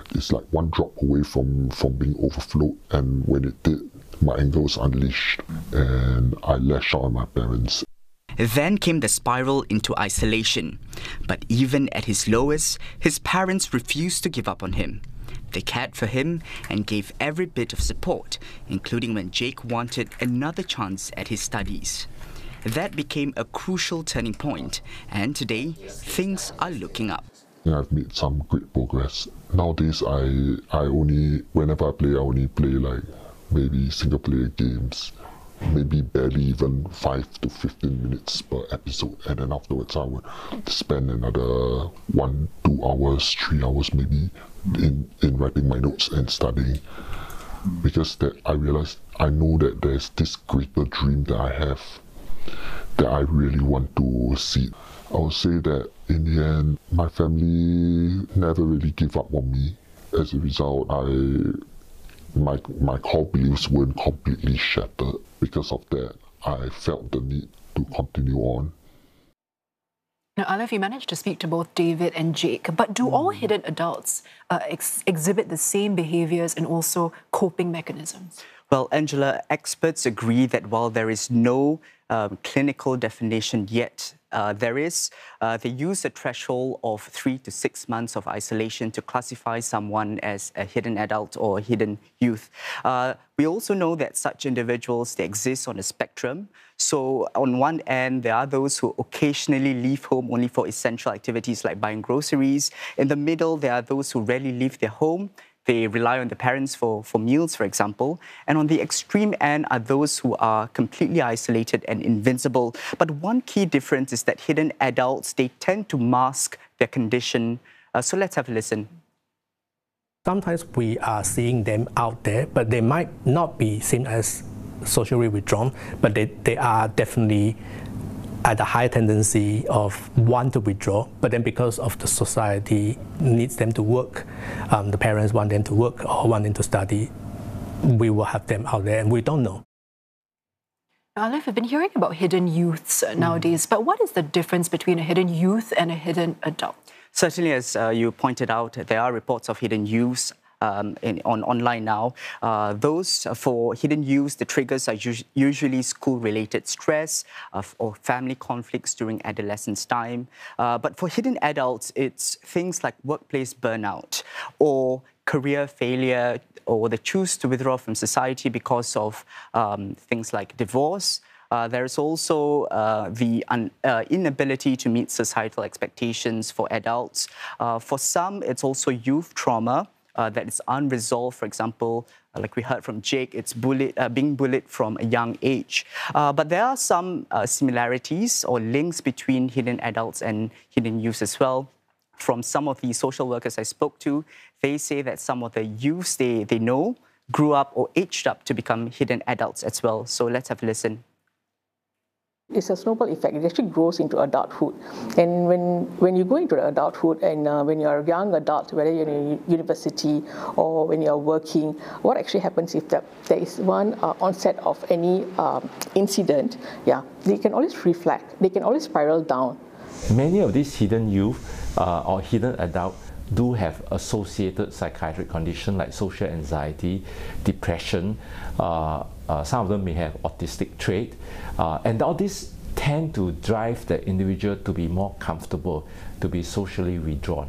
it's like one drop away from being overflowed, and when it did, my anger was unleashed and I lashed out at my parents. Then came the spiral into isolation. But even at his lowest, his parents refused to give up on him. They cared for him and gave every bit of support, including when Jake wanted another chance at his studies. That became a crucial turning point, and today, things are looking up. I've made some great progress. Nowadays, whenever I only play like maybe single player games, maybe barely even 5 to 15 minutes per episode, and then afterwards I would spend another 1, 2 hours, 3 hours maybe in writing my notes and studying, because that I realized, I know that there's this greater dream that I have that I really want to see. I would say that in the end, my family never really gave up on me. As a result, my core beliefs weren't completely shattered. Because of that, I felt the need to continue on. Now, Aleph, you managed to speak to both David and Jake, but do all hidden adults exhibit the same behaviours and also coping mechanisms? Well, Angela, experts agree that while there is no clinical definition yet, they use a threshold of 3 to 6 months of isolation to classify someone as a hidden adult or hidden youth. We also know that such individuals, they exist on a spectrum. So on one end, there are those who occasionally leave home only for essential activities like buying groceries. In the middle, there are those who rarely leave their home. They rely on the parents for meals, for example. And on the extreme end are those who are completely isolated and invincible. But one key difference is that hidden adults, they tend to mask their condition. So let's have a listen. Sometimes we are seeing them out there, but they might not be seen as socially withdrawn, but they are definitely at a high tendency of want to withdraw, but then because of the society needs them to work, the parents want them to work or want them to study, we will have them out there and we don't know. Aleph, we've been hearing about hidden youths nowadays, but what is the difference between a hidden youth and a hidden adult? Certainly, as you pointed out, there are reports of hidden youths online now. Those for hidden youths, the triggers are usually school-related stress or family conflicts during adolescence time. But for hidden adults, it's things like workplace burnout or career failure, or they choose to withdraw from society because of things like divorce. There's also the inability to meet societal expectations for adults. For some, it's also youth trauma that is unresolved. For example, like we heard from Jake, it's being bullied from a young age. But there are some similarities or links between hidden adults and hidden youths as well. From some of the social workers I spoke to, they say that some of the youths they know grew up or aged up to become hidden adults as well. So let's have a listen. It's a snowball effect. It actually grows into adulthood. And when you go into adulthood and when you're a young adult, whether you're in university or when you're working, what actually happens if there is one onset of any incident, they can always reflect. They can always spiral down. Many of these hidden youth or hidden adult do have associated psychiatric conditions like social anxiety, depression. Some of them may have autistic trait, and all these tend to drive the individual to be more comfortable, to be socially withdrawn.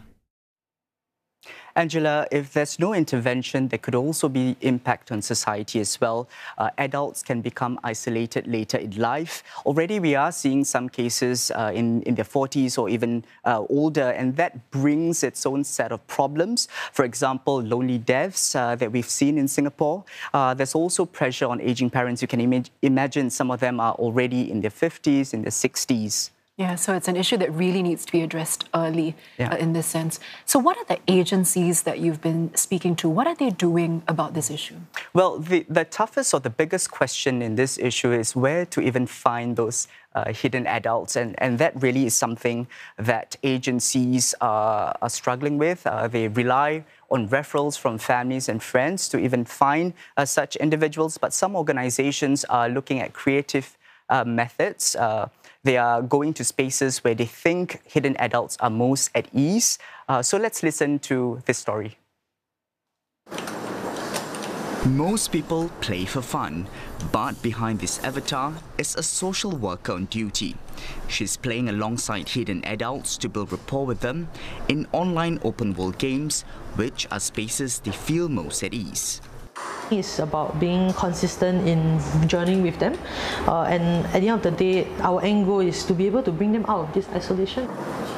Angela, if there's no intervention, there could also be impact on society as well. Adults can become isolated later in life. Already we are seeing some cases in their 40s or even older, and that brings its own set of problems. For example, lonely deaths that we've seen in Singapore. There's also pressure on aging parents. You can imagine some of them are already in their 50s, in their 60s. Yeah, so it's an issue that really needs to be addressed early in this sense. So what are the agencies that you've been speaking to? What are they doing about this issue? Well, the toughest or the biggest question in this issue is where to even find those hidden adults. And that really is something that agencies are struggling with. They rely on referrals from families and friends to even find such individuals. But some organizations are looking at creative methods. They are going to spaces where they think hidden adults are most at ease. So let's listen to this story. Most people play for fun, but behind this avatar is a social worker on duty. She's playing alongside hidden adults to build rapport with them in online open-world games, which are spaces they feel most at ease. It's about being consistent in journeying with them, and at the end of the day, our end goal is to be able to bring them out of this isolation.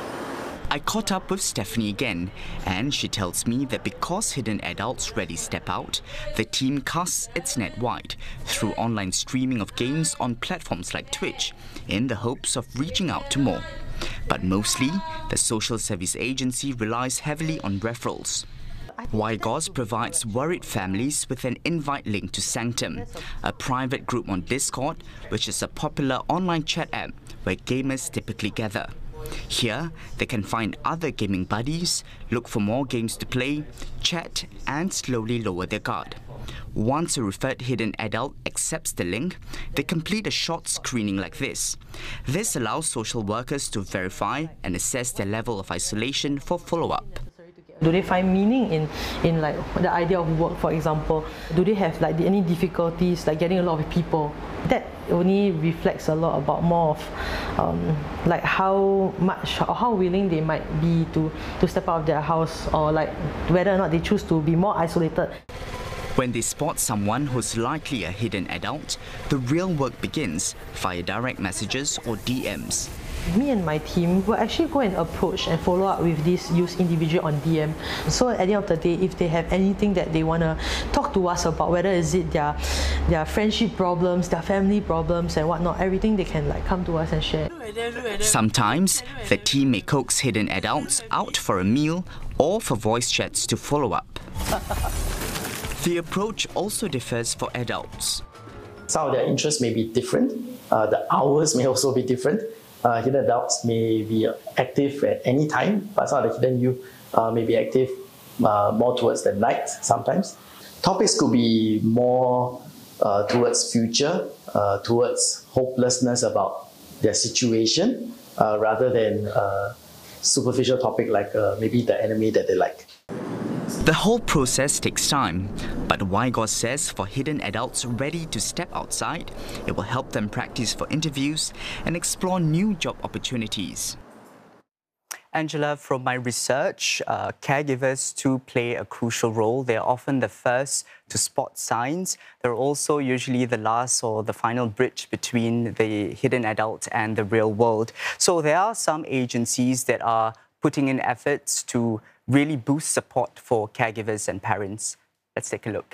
I caught up with Stephanie again, and she tells me that because hidden adults rarely step out, the team casts its net wide through online streaming of games on platforms like Twitch in the hopes of reaching out to more. But mostly, the social service agency relies heavily on referrals. WIGOS provides worried families with an invite link to Sanctum, a private group on Discord, which is a popular online chat app where gamers typically gather. Here, they can find other gaming buddies, look for more games to play, chat, and slowly lower their guard. Once a referred hidden adult accepts the link, they complete a short screening like this. This allows social workers to verify and assess their level of isolation for follow-up. Do they find meaning in like the idea of work, for example? Do they have like any difficulties like getting a lot of people? That only reflects a lot about more of like how much or how willing they might be to step out of their house, or like whether or not they choose to be more isolated. When they spot someone who's likely a hidden adult, the real work begins via direct messages or DMs. Me and my team will actually go and approach and follow up with this used individual on DM. So at the end of the day, if they have anything that they want to talk to us about, whether is it their friendship problems, their family problems and whatnot, everything they can like come to us and share. Sometimes, the team may coax hidden adults out for a meal or for voice chats to follow up. The approach also differs for adults. Some of their interests may be different. The hours may also be different. Hidden adults may be active at any time, but some of the hidden youth may be active more towards the night sometimes. Topics could be more towards future, towards hopelessness about their situation, rather than a superficial topic like maybe the enemy that they like. The whole process takes time, but WIGOS says for hidden adults ready to step outside, it will help them practice for interviews and explore new job opportunities. Angela, from my research, caregivers too play a crucial role. They're often the first to spot signs. They're also usually the last or the final bridge between the hidden adult and the real world. So there are some agencies that are putting in efforts to really boost support for caregivers and parents. Let's take a look.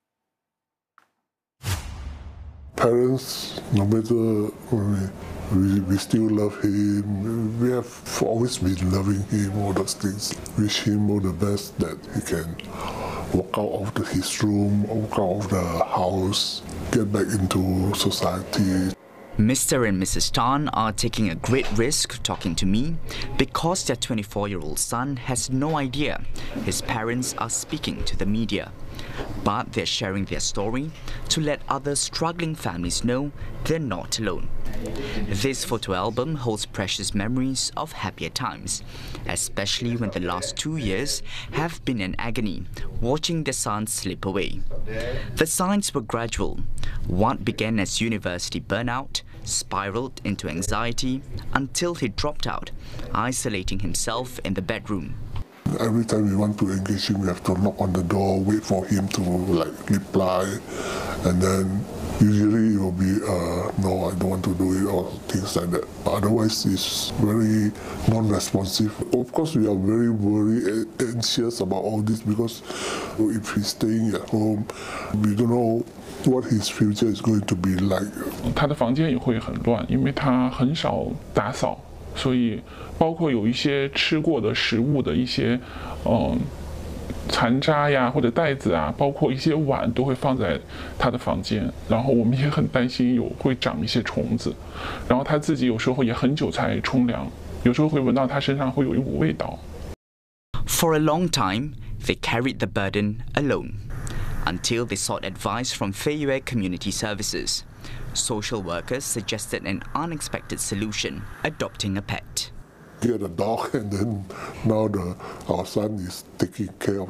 Parents, no matter we still love him. We have always been loving him, all those things. Wish him all the best that he can walk out of his room, walk out of the house, get back into society. Mr. and Mrs. Tan are taking a great risk talking to me because their 24-year-old son has no idea his parents are speaking to the media. But they're sharing their story to let other struggling families know they're not alone. This photo album holds precious memories of happier times, especially when the last 2 years have been an agony watching their son slip away. The signs were gradual. What began as university burnout spiraled into anxiety until he dropped out, isolating himself in the bedroom. Every time we want to engage him, we have to knock on the door, wait for him to reply, and then usually it will be, no, I don't want to do it, or things like that. Otherwise, it's very non-responsive. Of course, we are very anxious about all this because if he's staying at home, we don't know what his future is going to be like. 他的房间也会很乱，因为他很少打扫。 所以，包括有一些吃过的食物的一些残渣呀，或者袋子啊，包括一些碗都会放在他的房间。然后我们也很担心会长一些虫子。然后他自己有时候也很久才冲凉，有时候会闻到他身上会有一股味道。 For a long time, they carried the burden alone, until they sought advice from Fei Yue Community Services. Social workers suggested an unexpected solution, adopting a pet. get a dog, and then now our son is taking care of